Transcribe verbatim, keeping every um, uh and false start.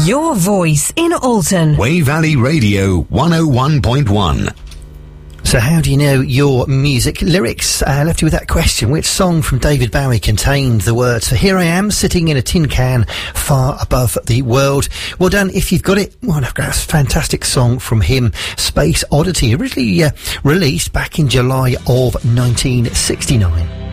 Your voice in Alton. Way Valley Radio one oh one point one. So how do you know your music lyrics? Uh, left you with that question. Which song from David Bowie contained the words for Here I Am, Sitting in a Tin Can, Far Above the World? Well done if you've got it. Well, that's a fantastic song from him. Space Oddity, originally uh, released back in July of nineteen sixty-nine.